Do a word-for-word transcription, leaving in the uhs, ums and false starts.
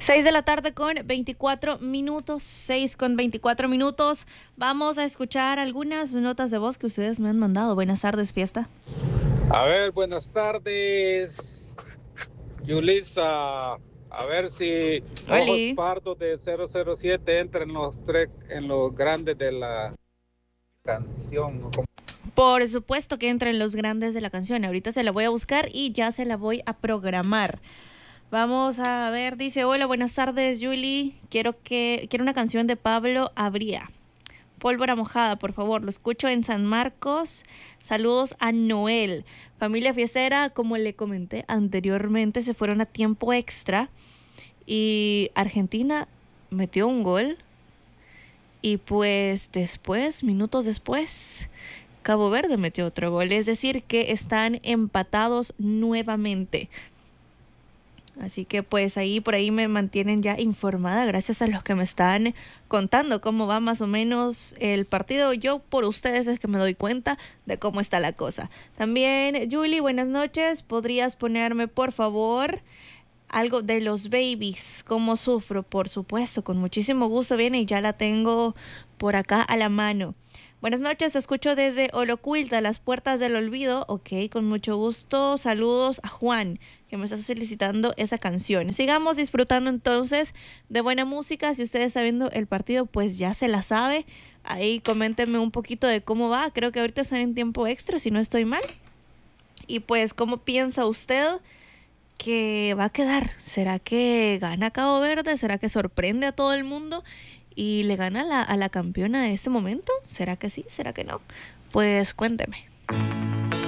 Seis de la tarde con veinticuatro minutos, seis con veinticuatro minutos. Vamos a escuchar algunas notas de voz que ustedes me han mandado. Buenas tardes, fiesta. A ver, buenas tardes, Yulisa. A ver si Ojos Pardos de cero cero siete entra en los tres, en los grandes de la canción. Por supuesto que entra en los grandes de la canción. Ahorita se la voy a buscar y ya se la voy a programar. Vamos a ver, dice, hola, buenas tardes, Yuli. Quiero que quiero una canción de Pablo Abría. Pólvora mojada, por favor. Lo escucho en San Marcos. Saludos a Noel. Familia fiestera, como le comenté anteriormente, se fueron a tiempo extra y Argentina metió un gol. Y pues después, minutos después, Cabo Verde metió otro gol. Es decir, que están empatados nuevamente. Así que pues ahí por ahí me mantienen ya informada gracias a los que me están contando cómo va más o menos el partido. Yo por ustedes es que me doy cuenta de cómo está la cosa. También, Julie, buenas noches. ¿Podrías ponerme por favor algo de los Babies? ¿Cómo sufro? Por supuesto, con muchísimo gusto viene y ya la tengo por acá a la mano. Buenas noches, te escucho desde Olocuilta, las puertas del olvido. Ok, con mucho gusto. Saludos a Juan, que me está solicitando esa canción. Sigamos disfrutando entonces de buena música. Si usted está viendo el partido, pues ya se la sabe. Ahí coméntenme un poquito de cómo va. Creo que ahorita están en tiempo extra, si no estoy mal. Y pues, ¿cómo piensa usted que va a quedar? ¿Será que gana Cabo Verde? ¿Será que sorprende a todo el mundo y le gana a la, a la campeona de este momento? ¿Será que sí? ¿Será que no? Pues cuénteme.